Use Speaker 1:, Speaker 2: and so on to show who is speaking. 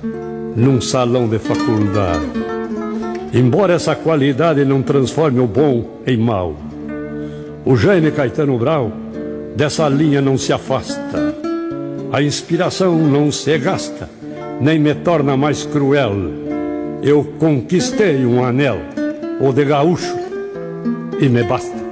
Speaker 1: num salão de faculdade. Embora essa qualidade não transforme o bom em mal, o Jaime Caetano Brau dessa linha não se afasta. A inspiração não se gasta, nem me torna mais cruel. Eu conquistei um anel, o de gaúcho, e me basta.